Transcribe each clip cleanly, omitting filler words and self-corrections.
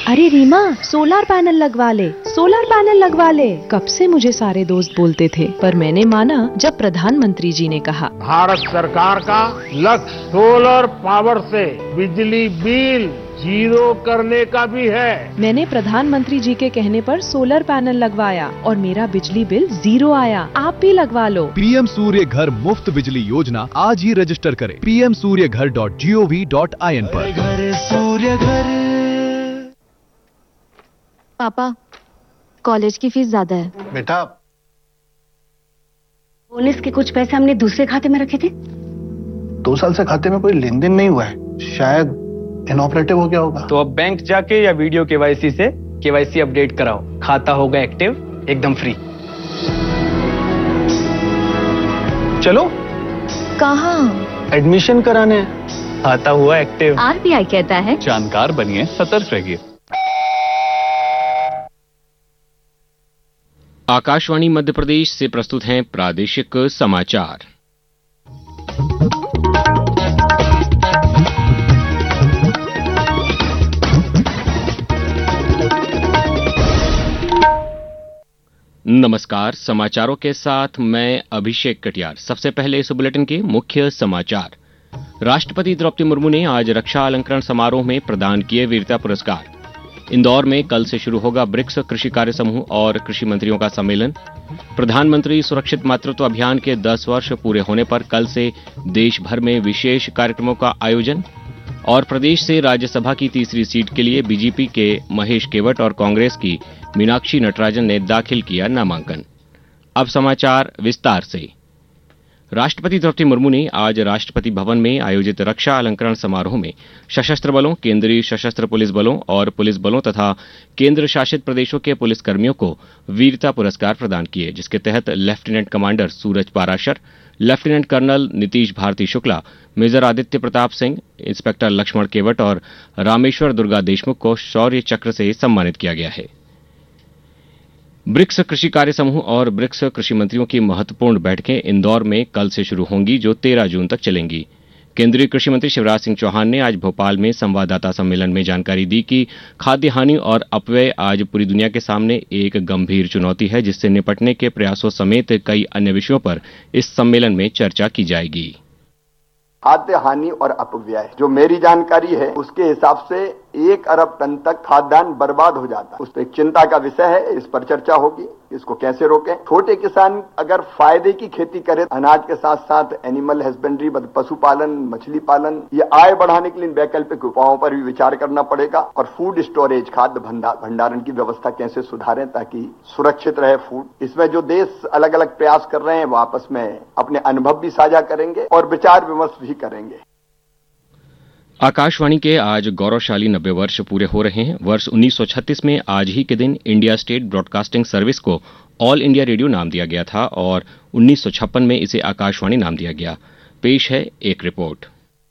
अरे Reema, solar panel लगवा ले, सोलर पैनल लगवा ले। कब से मुझे सारे दोस्त बोलते थे, पर मैंने माना जब प्रधानमंत्री जी ने कहा। भारत सरकार का लक्ष्य सोलर पावर से बिजली बिल जीरो करने का भी है। मैंने प्रधानमंत्री जी के कहने पर सोलर पैनल लगवाया और मेरा बिजली बिल 0 आया। आप भी लगवा लो। पीएम सूर्य घर मुफ्त बिजली योजना आज ही रजिस्टर करें pmsuryaghar.gov.in पर। घर सूर्य घर। पापा, कॉलेज की फीस ज्यादा है। बेटा, बोनस के कुछ पैसे हमने दूसरे खाते में रखे थे। 2 साल से खाते में कोई लेन देन नहीं हुआ है, शायद इनऑपरेटिव हो गया होगा। तो अब बैंक जाके या वीडियो केवाईसी से केवाईसी अपडेट कराओ, खाता होगा एक्टिव, एकदम फ्री। चलो। कहाँ? एडमिशन कराने। खाता हुआ एक्टिव। आरबीआई कहता है जानकार बनिए, सतर्क रहिए। आकाशवाणी मध्य प्रदेश से प्रस्तुत हैं प्रादेशिक समाचार। नमस्कार, समाचारों के साथ मैं अभिषेक कटियार। सबसे पहले इस बुलेटिन के मुख्य समाचार। राष्ट्रपति द्रौपदी मुर्मू ने आज रक्षा अलंकरण समारोह में प्रदान किए वीरता पुरस्कार। इंदौर में कल से शुरू होगा ब्रिक्स कृषि कार्य समूह और कृषि मंत्रियों का सम्मेलन। प्रधानमंत्री सुरक्षित मातृत्व अभियान के 10 वर्ष पूरे होने पर कल से देश भर में विशेष कार्यक्रमों का आयोजन। और प्रदेश से राज्यसभा की तीसरी सीट के लिए बीजेपी के महेश केवट और कांग्रेस की मीनाक्षी नटराजन ने दाखिल किया नामांकन। अब समाचार विस्तार से। राष्ट्रपति द्रौपदी मुर्मू ने आज राष्ट्रपति भवन में आयोजित रक्षा अलंकरण समारोह में सशस्त्र बलों, केंद्रीय सशस्त्र पुलिस बलों और पुलिस बलों तथा केंद्र शासित प्रदेशों के पुलिसकर्मियों को वीरता पुरस्कार प्रदान किए, जिसके तहत लेफ्टिनेंट कमांडर सूरज Parashar, lieutenant colonel Nitish Bharti Shukla, major Aditya Pratap Singh, inspector Lakshman केवट और रामेश्वर दुर्गा देशमुख को शौर्य चक्र से सम्मानित किया गया है। ब्रिक्स कृषि कार्य समूह और ब्रिक्स कृषि मंत्रियों की महत्वपूर्ण बैठकें इंदौर में कल से शुरू होंगी, जो 13 जून तक चलेंगी। केंद्रीय कृषि मंत्री शिवराज सिंह चौहान ने आज भोपाल में संवाददाता सम्मेलन में जानकारी दी कि खाद्य हानि और अपव्यय आज पूरी दुनिया के सामने एक गंभीर चुनौती है, जिससे निपटने के प्रयासों समेत कई अन्य विषयों पर इस सम्मेलन में चर्चा की जाएगी। खाद्य हानि और अपव्यय, जो मेरी जानकारी है उसके हिसाब से 1 अरब टन तक खाद्यान्न बर्बाद हो जाता है। उस पर एक चिंता का विषय है, इस पर चर्चा होगी, इसको कैसे रोकें। छोटे किसान अगर फायदे की खेती करे, अनाज के साथ साथ एनिमल हस्बेंड्री, पशुपालन, मछली पालन, ये आय बढ़ाने के लिए वैकल्पिक उपायों पर भी विचार करना पड़ेगा। और फूड स्टोरेज, खाद्य भंडारण की व्यवस्था कैसे सुधारें ताकि सुरक्षित रहे फूड। इसमें जो देश अलग अलग प्रयास कर रहे हैं वो आपस में अपने अनुभव भी साझा करेंगे और विचार विमर्श भी करेंगे। आकाशवाणी के आज गौरवशाली 90 वर्ष पूरे हो रहे हैं। वर्ष 1936 में आज ही के दिन इंडिया स्टेट ब्रॉडकास्टिंग सर्विस को ऑल इंडिया रेडियो नाम दिया गया था और 1956 में इसे आकाशवाणी नाम दिया गया। पेश है एक रिपोर्ट।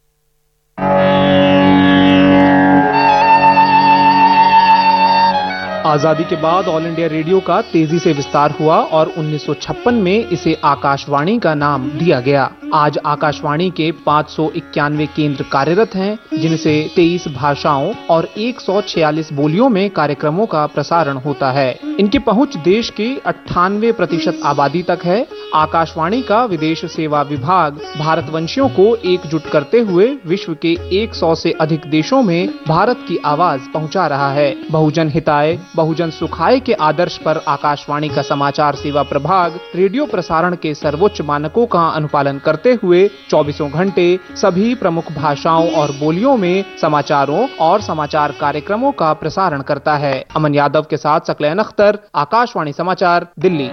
आजादी के बाद ऑल इंडिया रेडियो का तेजी से विस्तार हुआ और 1956 में इसे आकाशवाणी का नाम दिया गया। आज आकाशवाणी के 591 केंद्र कार्यरत हैं, जिनसे 23 भाषाओं और 146 बोलियों में कार्यक्रमों का प्रसारण होता है। इनकी पहुंच देश की 98% आबादी तक है। आकाशवाणी का विदेश सेवा विभाग भारतवंशियों को एकजुट करते हुए विश्व के 100 से अधिक देशों में भारत की आवाज पहुंचा रहा है। बहुजन हिताय बहुजन सुखाय के आदर्श पर आकाशवाणी का समाचार सेवा प्रभाग रेडियो प्रसारण के सर्वोच्च मानकों का अनुपालन करते हुए 24 घंटे सभी प्रमुख भाषाओं और बोलियों में समाचारों और समाचार कार्यक्रमों का प्रसारण करता है। अमन यादव के साथ सकलैन अख्तर, आकाशवाणी समाचार, दिल्ली।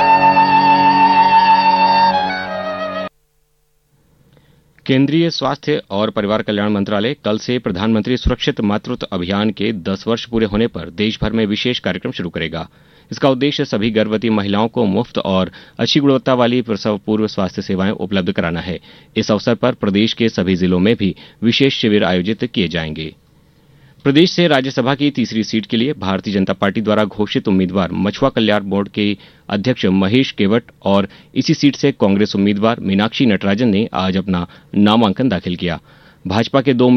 केंद्रीय स्वास्थ्य और परिवार कल्याण मंत्रालय कल से प्रधानमंत्री सुरक्षित मातृत्व अभियान के 10 वर्ष पूरे होने पर देश भर में विशेष कार्यक्रम शुरू करेगा। इसका उद्देश्य सभी गर्भवती महिलाओं को मुफ्त और अच्छी गुणवत्ता वाली प्रसव पूर्व स्वास्थ्य सेवाएं उपलब्ध कराना है। इस अवसर पर प्रदेश के सभी जिलों में भी विशेष शिविर आयोजित किए जाएंगे। प्रदेश से राज्यसभा की तीसरी सीट के लिए भारतीय जनता पार्टी द्वारा घोषित उम्मीदवार मछुआ कल्याण बोर्ड के अध्यक्ष महेश केवट और इसी सीट से कांग्रेस उम्मीदवार मीनाक्षी नटराजन ने आज अपना नामांकन दाखिल किया। भाजपा के 2